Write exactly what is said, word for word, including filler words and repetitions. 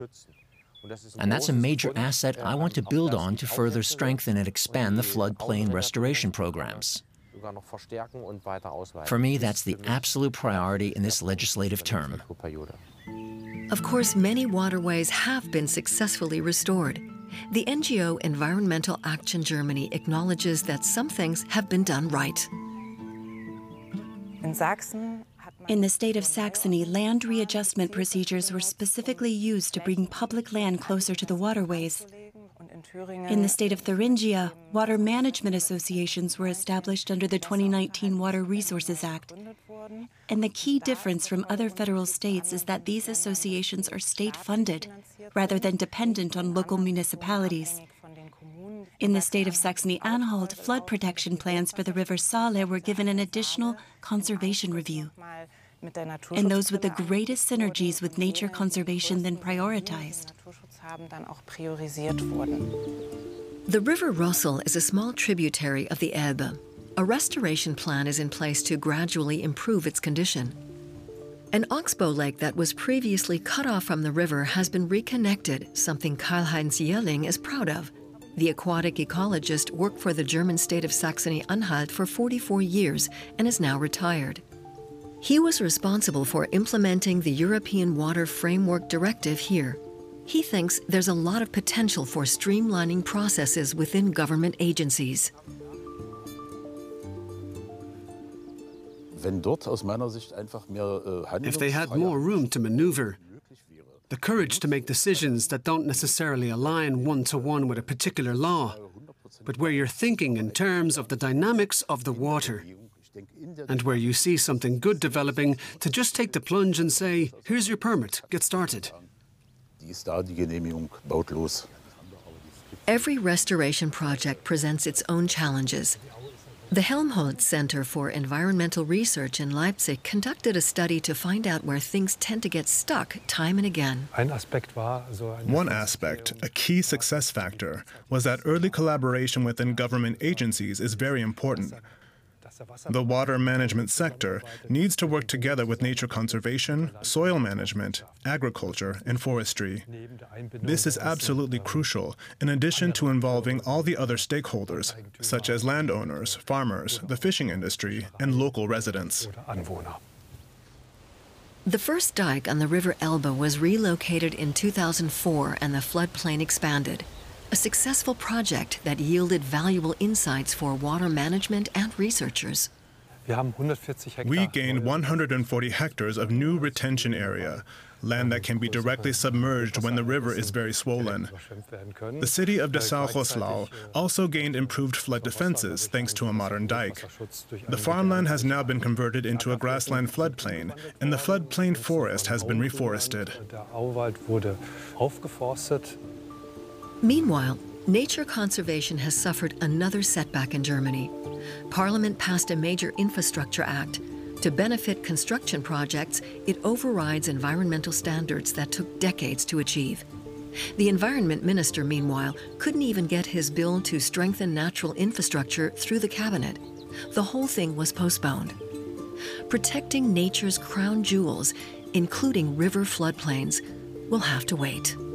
And that's a major asset I want to build on to further strengthen and expand the floodplain restoration programs. For me, that's the absolute priority in this legislative term. Of course, many waterways have been successfully restored. The N G O Environmental Action Germany acknowledges that some things have been done right. In the state of Saxony, land readjustment procedures were specifically used to bring public land closer to the waterways. In the state of Thuringia, water management associations were established under the twenty nineteen Water Resources Act. And the key difference from other federal states is that these associations are state-funded, rather than dependent on local municipalities. In the state of Saxony-Anhalt, flood protection plans for the River Saale were given an additional conservation review. And those with the greatest synergies with nature conservation then prioritized. The River Rossel is a small tributary of the Elbe. A restoration plan is in place to gradually improve its condition. An oxbow lake that was previously cut off from the river has been reconnected, something Karl-Heinz Jährling is proud of. The aquatic ecologist worked for the German state of Saxony-Anhalt for forty-four years and is now retired. He was responsible for implementing the European Water Framework Directive here. He thinks there's a lot of potential for streamlining processes within government agencies. If they had more room to maneuver, the courage to make decisions that don't necessarily align one-to-one with a particular law, but where you're thinking in terms of the dynamics of the water, and where you see something good developing, to just take the plunge and say, here's your permit, get started. Every restoration project presents its own challenges. The Helmholtz Center for Environmental Research in Leipzig conducted a study to find out where things tend to get stuck time and again. One aspect, a key success factor, was that early collaboration within government agencies is very important. The water management sector needs to work together with nature conservation, soil management, agriculture, and forestry. This is absolutely crucial, in addition to involving all the other stakeholders, such as landowners, farmers, the fishing industry, and local residents. The first dike on the River Elbe was relocated in two thousand four and the floodplain expanded. A successful project that yielded valuable insights for water management and researchers. We gained one hundred forty hectares of new retention area, land that can be directly submerged when the river is very swollen. The city of Dessau-Roßlau also gained improved flood defenses thanks to a modern dike. The farmland has now been converted into a grassland floodplain, and the floodplain forest has been reforested. Meanwhile, nature conservation has suffered another setback in Germany. Parliament passed a major infrastructure act. To benefit construction projects, it overrides environmental standards that took decades to achieve. The environment minister, meanwhile, couldn't even get his bill to strengthen natural infrastructure through the cabinet. The whole thing was postponed. Protecting nature's crown jewels, including river floodplains, will have to wait.